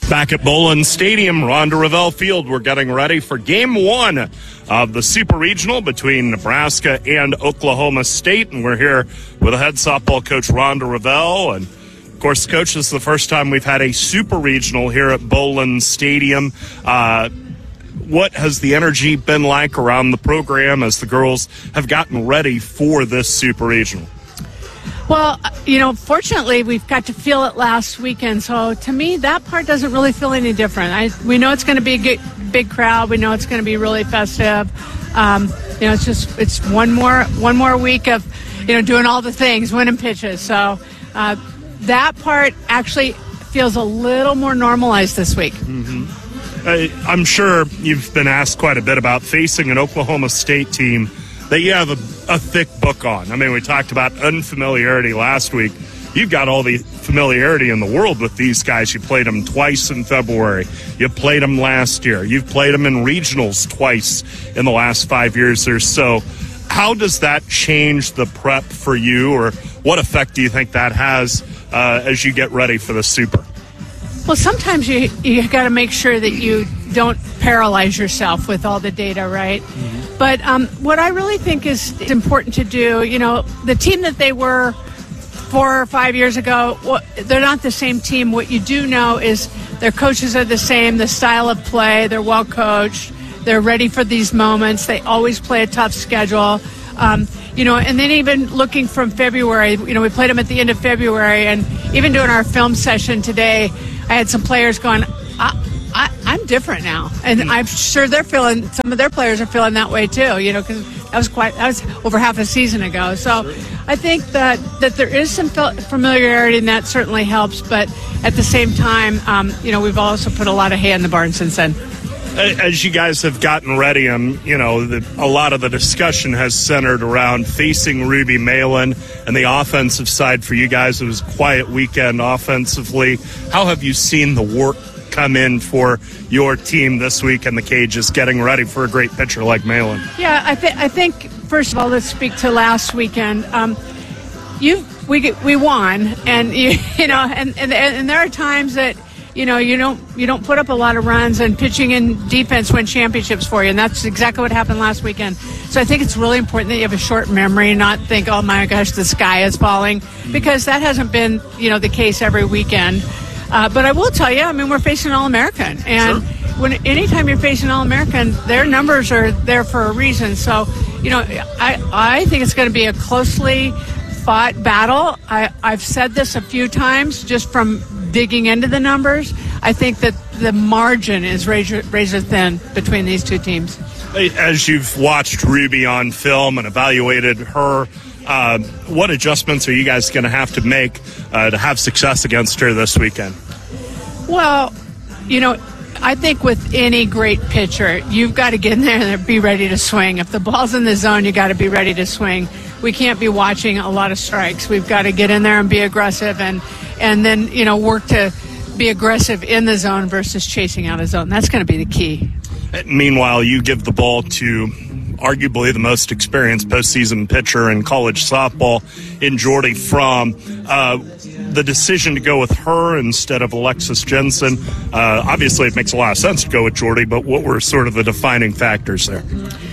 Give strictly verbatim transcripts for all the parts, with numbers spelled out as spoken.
Back at Bowlin Stadium, Ronda Revelle Field, we're getting ready for game one of the Super Regional between Nebraska and Oklahoma State. And we're here with the head softball coach, Ronda Revelle. And, of course, Coach, this is the first time we've had a Super Regional here at Bowlin Stadium. Uh, what has the energy been like around the program as the girls have gotten ready for this Super Regional? Well, you know, fortunately, we've got to feel it last weekend. So to me, that part doesn't really feel any different. I, we know it's going to be a good, big crowd. We know it's going to be really festive. Um, you know, it's just it's one more one more week of, you know, doing all the things, winning pitches. So uh, that part actually feels a little more normalized this week. Mm-hmm. I, I'm sure you've been asked quite a bit about facing an Oklahoma State team that you have a, a thick book on. I mean, we talked about unfamiliarity last week. You've got all the familiarity in the world with these guys. You played them twice in February. You played them last year. You've played them in regionals twice in the last five years or so. How does that change the prep for you, or what effect do you think that has uh, as you get ready for the Super? Well, sometimes you you got to make sure that you don't paralyze yourself with all the data, right? Mm-hmm. But um, what I really think is important to do, you know, the team that they were four or five years ago, well, they're not the same team. What you do know is their coaches are the same, the style of play, they're well coached, they're ready for these moments, they always play a tough schedule. Um, you know, and then even looking from February, you know, we played them at the end of February, and even doing our film session today, I had some players going, I, I, I'm different now. And mm. I'm sure they're feeling, some of their players are feeling that way too, you know, because that was quite, that was over half a season ago. So sure. I think that, that there is some familiarity, and that certainly helps. But at the same time, um, you know, we've also put a lot of hay in the barn since then. As you guys have gotten ready, um, you know, the, a lot of the discussion has centered around facing Ruby Malin and the offensive side for you guys. It was a quiet weekend offensively. How have you seen the work come in for your team this week in the cages, getting ready for a great pitcher like Malin? Yeah, I, th- I think, first of all, let's speak to last weekend. Um, you we we won, and, you, you know, and, and, and there are times that, you know, you don't you don't put up a lot of runs, and pitching and defense win championships for you, and that's exactly what happened last weekend. So I think it's really important that you have a short memory, not think, oh my gosh, the sky is falling, because that hasn't been, you know, the case every weekend. Uh, but I will tell you, I mean, we're facing All-American, and sure. when anytime you're facing All-American, their numbers are there for a reason. So, you know, I I think it's going to be a closely fought battle. I, I've said this a few times, just from digging into the numbers. I think that the margin is razor, razor thin between these two teams. As you've watched Ruby on film and evaluated her, uh, what adjustments are you guys going to have to make uh, to have success against her this weekend? Well, you know, I think with any great pitcher, you've got to get in there and be ready to swing. If the ball's in the zone, you got to be ready to swing. We can't be watching a lot of strikes. We've got to get in there and be aggressive, and and then, you know, work to be aggressive in the zone versus chasing out of zone. That's going to be the key. Meanwhile, you give the ball to arguably the most experienced postseason pitcher in college softball in Jordy Fromm. Uh, the decision to go with her instead of Alexis Jensen, uh, obviously it makes a lot of sense to go with Jordy, but what were sort of the defining factors there?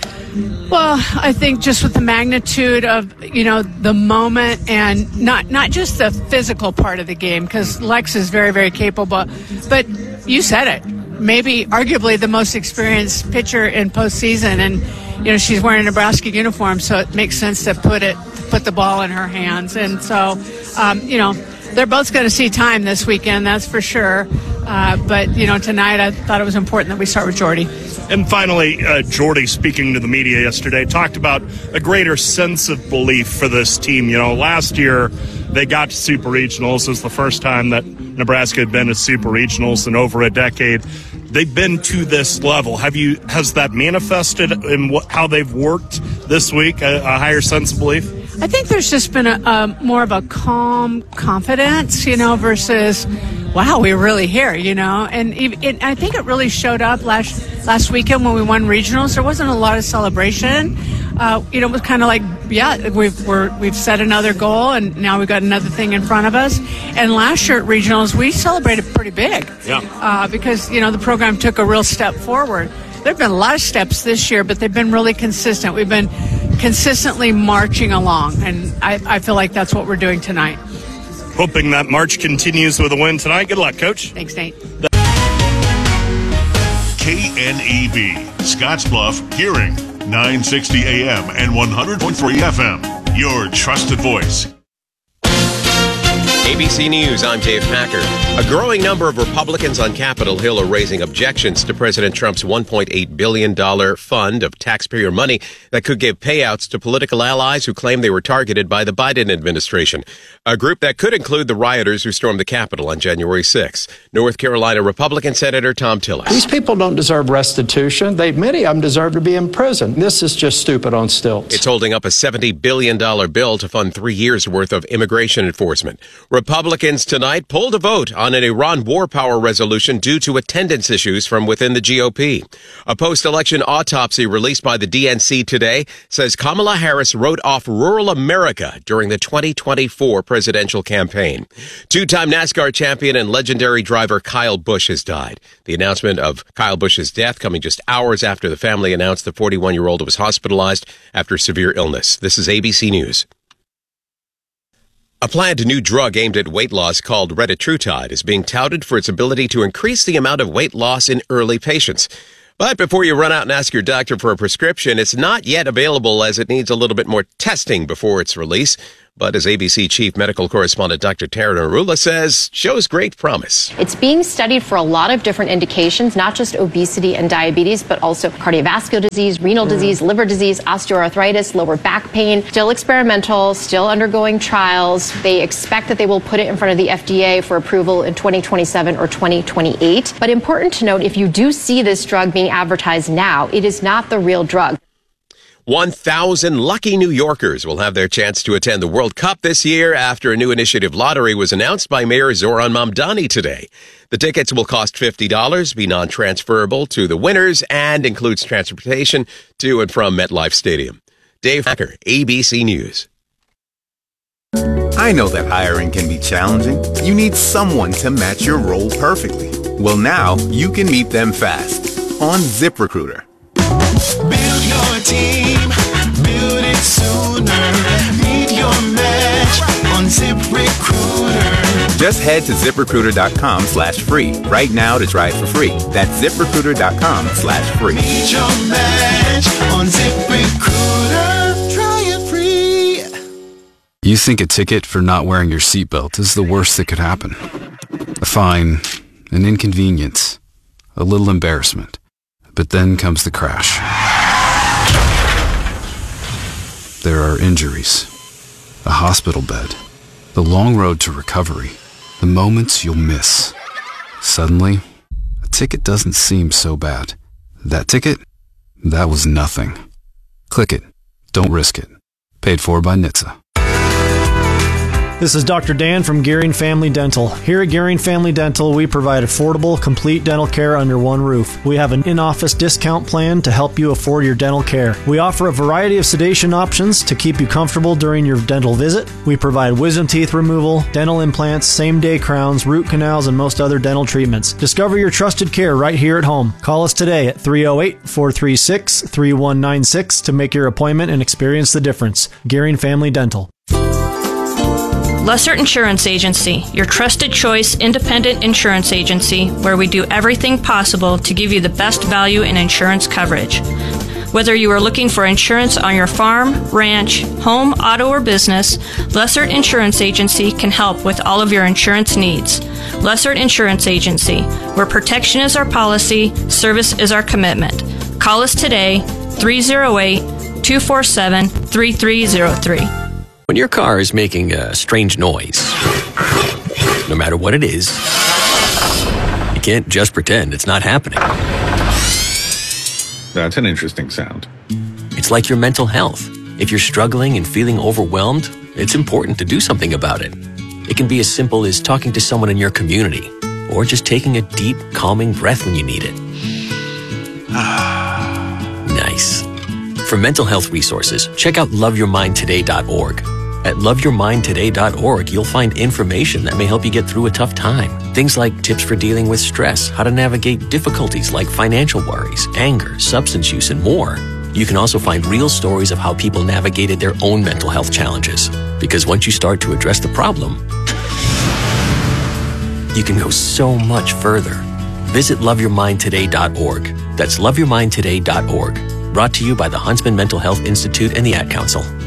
Well, I think just with the magnitude of, you know, the moment, and not not just the physical part of the game, because Lex is very, very capable. But you said it, maybe arguably the most experienced pitcher in postseason, and, you know, she's wearing a Nebraska uniform, so it makes sense to put it put the ball in her hands. And so, um, you know, they're both going to see time this weekend, that's for sure. Uh, but, you know, tonight I thought it was important that we start with Jordy. And finally, uh, Jordy, speaking to the media yesterday, talked about a greater sense of belief for this team. You know, last year they got to Super Regionals. It was the first time that Nebraska had been to Super Regionals in over a decade. They've been to this level. Have you? Has that manifested in what, how they've worked this week, a, a higher sense of belief? I think there's just been a, a more of a calm confidence, you know, versus, wow, we're really here, you know. And it, it, I think it really showed up last last weekend when we won regionals. There wasn't a lot of celebration. uh, you know, it was kind of like, yeah, we've we're, we've set another goal, and now we've got another thing in front of us. And last year at regionals, we celebrated pretty big, yeah, uh, because you know the program took a real step forward. There have been a lot of steps this year, but they've been really consistent. We've been consistently marching along, and I, I feel like that's what we're doing tonight. Hoping that march continues with a win tonight. Good luck, Coach. Thanks, Nate. K N E B, Scottsbluff, Hearing, nine sixty A M and one hundred point three F M. Your trusted voice. A B C News, I'm Dave Packer. A growing number of Republicans on Capitol Hill are raising objections to President Trump's one point eight billion dollars fund of taxpayer money that could give payouts to political allies who claim they were targeted by the Biden administration. A group that could include the rioters who stormed the Capitol on January sixth. North Carolina Republican Senator Thom Tillis. These people don't deserve restitution. They, many of them deserve to be in prison. This is just stupid on stilts. It's holding up a seventy billion dollars bill to fund three years' worth of immigration enforcement. Republicans tonight pulled a vote on an Iran war power resolution due to attendance issues from within the G O P. A post-election autopsy released by the D N C today says Kamala Harris wrote off rural America during the twenty twenty-four presidential campaign. Two-time NASCAR champion and legendary driver Kyle Busch has died. The announcement of Kyle Busch's death coming just hours after the family announced the forty-one-year-old was hospitalized after severe illness. This is A B C News. A planned new drug aimed at weight loss called retatrutide is being touted for its ability to increase the amount of weight loss in early patients. But before you run out and ask your doctor for a prescription, it's not yet available as it needs a little bit more testing before its release. But as A B C Chief Medical Correspondent Doctor Tara Narula says, shows great promise. It's being studied for a lot of different indications, not just obesity and diabetes, but also cardiovascular disease, renal disease, liver disease, osteoarthritis, lower back pain. Still experimental, still undergoing trials. They expect that they will put it in front of the F D A for approval in twenty twenty-seven or twenty twenty-eight. But important to note, if you do see this drug being advertised now, it is not the real drug. one thousand lucky New Yorkers will have their chance to attend the World Cup this year after a new initiative lottery was announced by Mayor Zoran Mamdani today. The tickets will cost fifty dollars, be non-transferable to the winners, and includes transportation to and from MetLife Stadium. Dave Hacker, A B C News. I know that hiring can be challenging. You need someone to match your role perfectly. Well, now you can meet them fast on ZipRecruiter. Build your team, build it sooner. Meet your match on ZipRecruiter. Just head to ZipRecruiter.com slash free right now to try it for free. That's ZipRecruiter.com slash free. Meet your match on ZipRecruiter. Try it free. You think a ticket for not wearing your seatbelt is the worst that could happen. A fine, an inconvenience, a little embarrassment. But then comes the crash. There are injuries, a hospital bed, the long road to recovery, the moments you'll miss. Suddenly, a ticket doesn't seem so bad. That ticket? That was nothing. Click it. Don't risk it. Paid for by N H T S A. This is Doctor Dan from Gearing Family Dental. Here at Gearing Family Dental, we provide affordable, complete dental care under one roof. We have an in-office discount plan to help you afford your dental care. We offer a variety of sedation options to keep you comfortable during your dental visit. We provide wisdom teeth removal, dental implants, same-day crowns, root canals, and most other dental treatments. Discover your trusted care right here at home. Call us today at three oh eight, four three six, three one nine six to make your appointment and experience the difference. Gearing Family Dental. Lessert Insurance Agency, your trusted choice independent insurance agency where we do everything possible to give you the best value in insurance coverage. Whether you are looking for insurance on your farm, ranch, home, auto, or business, Lessert Insurance Agency can help with all of your insurance needs. Lessert Insurance Agency, where protection is our policy, service is our commitment. Call us today, three oh eight, two four seven, three three oh three. When your car is making a strange noise, no matter what it is, you can't just pretend it's not happening. That's an interesting sound. It's like your mental health. If you're struggling and feeling overwhelmed, it's important to do something about it. It can be as simple as talking to someone in your community, or just taking a deep, calming breath when you need it. Nice. For mental health resources, check out love your mind today dot org. At love your mind today dot org, you'll find information that may help you get through a tough time. Things like tips for dealing with stress, how to navigate difficulties like financial worries, anger, substance use, and more. You can also find real stories of how people navigated their own mental health challenges. Because once you start to address the problem, you can go so much further. Visit love your mind today dot org. That's love your mind today dot org. Brought to you by the Huntsman Mental Health Institute and the Ad Council.